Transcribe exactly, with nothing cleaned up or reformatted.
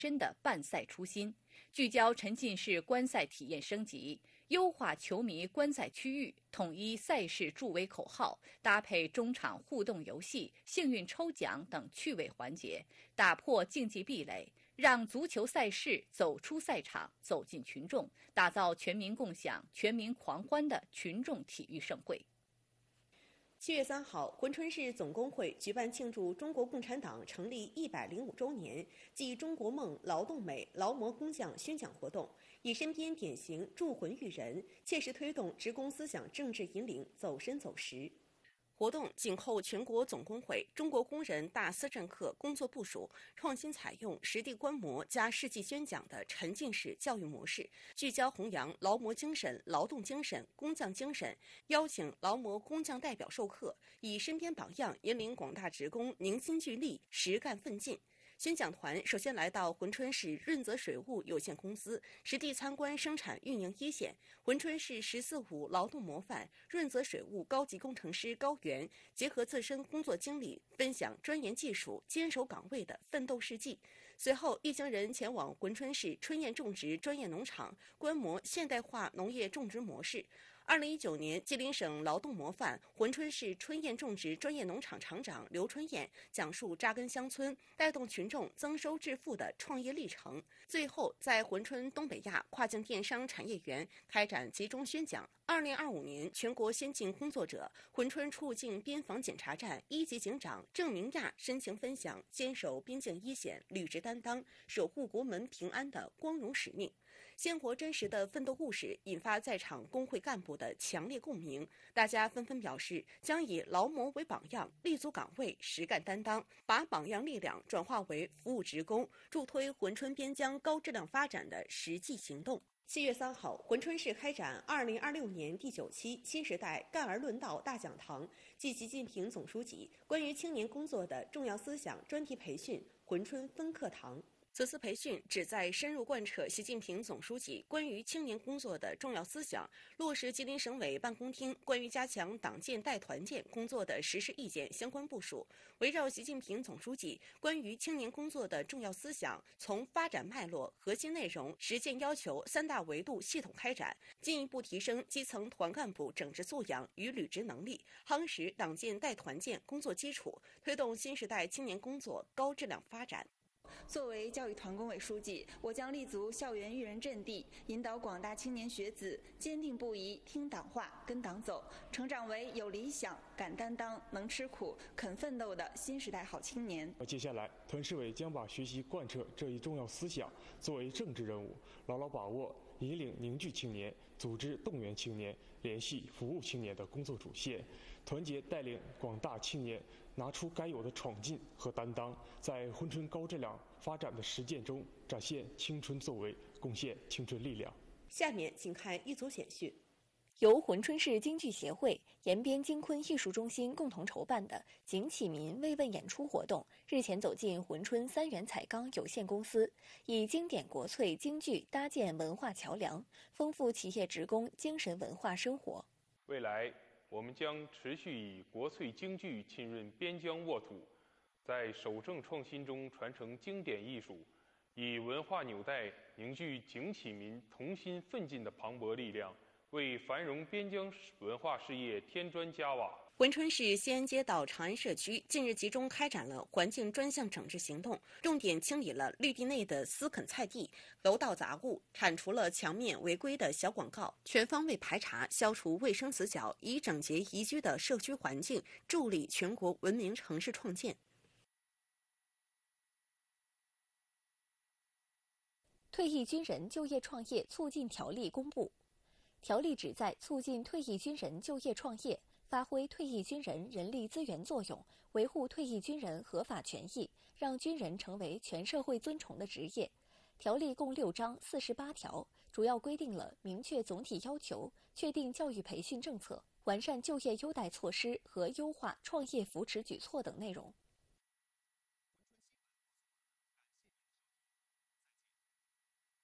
真的办赛初心，聚焦沉浸式观赛体验升级，优化球迷观赛区域，统一赛事助威口号，搭配中场互动游戏、幸运抽奖等趣味环节，打破竞技壁垒，让足球赛事走出赛场，走进群众，打造全民共享、全民狂欢的群众体育盛会。 七月三号，珲春市总工会举办庆祝中国共产党成立一百零五周年暨中国梦劳动美劳模工匠宣讲活动，以身边典型铸魂育人，切实推动职工思想政治引领走深走实。活动紧扣全国总工会中国工人大思政课工作部署，创新采用实地观摩加事迹宣讲的沉浸式教育模式，聚焦弘扬劳模精神、劳动精神、工匠精神，邀请劳模工匠代表授课，以身边榜样引领广大职工凝心聚力、实干奋进。宣讲团首先来到珲春市润泽水务有限公司，实地参观生产运营一线。珲春市“十四五”劳动模范润泽水务高级工程师高原，结合自身工作经历，分享专研技术、坚守岗位的奋斗事迹。随后，一行人前往珲春市春燕种植专业农场，观摩现代化农业种植模式。二零一九年，吉林省劳动模范、珲春市春燕种植专业农场厂长刘春燕讲述扎根乡村、带动群众增收致富的创业历程。最后，在珲春东北亚跨境电商产业园开展集中宣讲。二零二五年全国先进工作者，珲春出入境边防检查站一级警长郑明亚深情分享坚守边境一线、履职担当、守护国门平安的光荣使命。鲜活真实的奋斗故事引发在场工会干部的强烈共鸣，大家纷纷表示将以劳模为榜样，立足岗位，实干担当，把榜样力量转化为服务职工，助推珲春边疆高质量发展的实际行动。七月三号，珲春市开展二零二六年第九期新时代干而论道大讲堂暨习近平总书记关于青年工作的重要思想专题培训珲春分课堂。此次培训旨在深入贯彻习近平总书记关于青年工作的重要思想，落实吉林省委办公厅关于加强党建带团建工作的实施意见相关部署，围绕习近平总书记关于青年工作的重要思想，从发展脉络、核心内容、实践要求三大维度系统开展，进一步提升基层团干部整治素养与履职能力，夯实党建带团建工作基础，推动新时代青年工作高质量发展。 作为教育团工委书记，我将立足校园育人阵地，引导广大青年学子坚定不移听党话、跟党走，成长为有理想、敢担当、能吃苦、肯奋斗的新时代好青年。 接下来，团市委将把学习贯彻这一重要思想作为政治任务，牢牢把握引领凝聚青年、组织动员青年、联系服务青年的工作主线，团结带领广大青年拿出该有的闯劲和担当，在珲春高质量发展的实践中展现青春作为，贡献青春力量。 下面请看一组简讯。 由珲春市京剧协会、延边京昆艺术中心共同筹办的“景启民慰问演出”活动，日前走进珲春三元彩钢有限公司，以经典国粹京剧搭建文化桥梁，丰富企业职工精神文化生活。 未来，我们将持续以国粹京剧浸润边疆沃土，在守正创新中传承经典艺术，以文化纽带凝聚景启民同心奋进的磅礴力量，为繁荣边疆文化事业添砖加瓦。 珲春市西安街道长安社区近日集中开展了环境专项整治行动，重点清理了绿地内的私垦菜地、楼道杂物，铲除了墙面违规的小广告，全方位排查，消除卫生死角，以整洁宜居的社区环境助力全国文明城市创建。 退役军人就业创业促进条例公布。条例旨在促进退役军人就业创业，发挥退役军人人力资源作用，维护退役军人合法权益，让军人成为全社会尊崇的职业。条例共六章四十八条，主要规定了明确总体要求，确定教育培训政策，完善就业优待措施和优化创业扶持举措等内容。